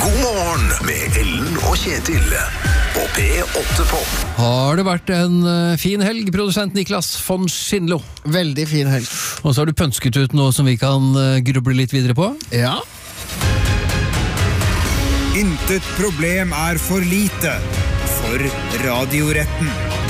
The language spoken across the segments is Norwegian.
God morgen med Ellen og Kjetil på P8 Pop. Har det vært en fin helg, produsent Niklas von Schindlo? Veldig fin helg. Og så har du pønsket ut noe som vi kan gruble litt videre på. Ja. Intet problem er for lite for radioretten.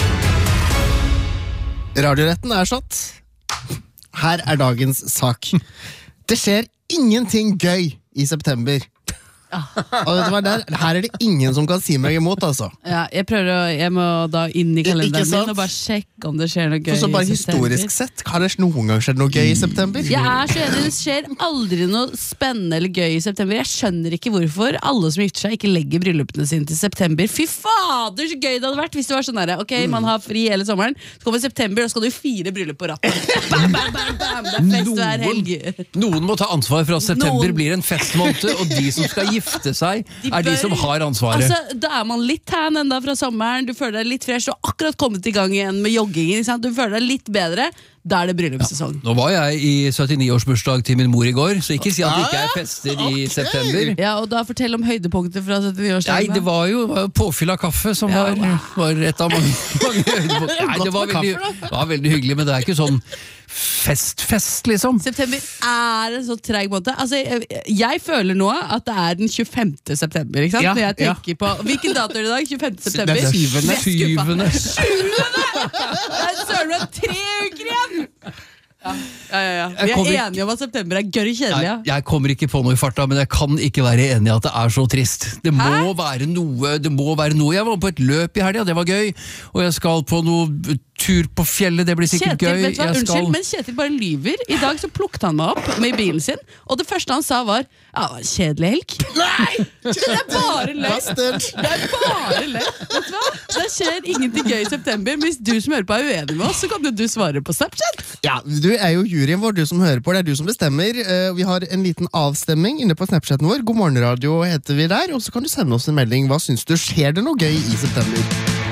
Radioretten er satt. Her er dagens sak. Det skjer ingenting gøy i september. Og vet du hva, her er det ingen som kan si meg imot, altså. Ja, jeg må da inn i kalenderen Ikke sant? min og bare sjekke om det skjer noe gøy For så bare i september. historisk sett, har det noen gang skjedd noe gøy i september? Jeg er så enig, det skjer aldri noe spennende eller gøy i september. Jeg skjønner ikke hvorfor alle som gifter seg ikke legger bryllupene sine til september. Fy fader, så gøy det hadde vært hvis det var sånn der. Ok, man har fri hele sommeren, så kommer september, og så skal du 4 bryllup på ratten. Bam, bam, bam, bam. Det er fest hver helg. Noen må ta ansvar for at september Noen- blir en festmåned, og de som skal gifte seg er de som har ansvaret. Altså, da er man litt tan enda fra sommeren. Du føler deg litt fresh. Du har akkurat kommet i gang igjen med jogging, ikke sant? Du føler deg litt bedre. Da er det bryllupssesong. Nå var jeg i 79-årsbursdag til min mor i går, så ikke si at det ikke er fester i september. Ja, og da fortell om høydepunkter fra 79-årsdagen. Nei, det var jo påfyll av kaffe som Ja, var et av mange høydepunkter. Nei, det var veldig hyggelig, men det er ikke sånn fest, liksom. September er en så treg måte. Altså, jeg føler nå at det er den 25. september, ikke sant? Ja, Når jeg tenker på, hvilken dato er det i dag? 25. september? Det er syvende. Syvende. Det er søren meg 3 uker igjen! Ja. Vi kommer er ikke- enige om at september er gørr kjedelig, ja. Jeg kommer ikke på noe i farta, men jeg kan ikke være enig i at det er så trist. Det må være noe. Jeg var på et løp i helga, det var gøy. Og jeg skal på noe tur på fjellet, det blir sikkert Kjetil, gøy. vet du hva? Jeg skal- Unnskyld, men Kjetil bare lyver. I dag så plukket han meg opp med bilen sin, og det første han sa var ja, kjedelig helg. Nei! Det er bare løgn. Bastard. Det er bare løgn. Vet du hva? Det skjer ingenting gøy i september, men hvis du som hører på er uenig med oss, så kan jo du svare på Snapchat. Ja, du er jo juryen vår, du som hører på, det er du som bestemmer. Vi har en liten avstemming inne på Snapchaten vår. God morgen radio heter vi der, og så kan du sende oss en melding. Hva syns du? Skjer det noe gøy i september?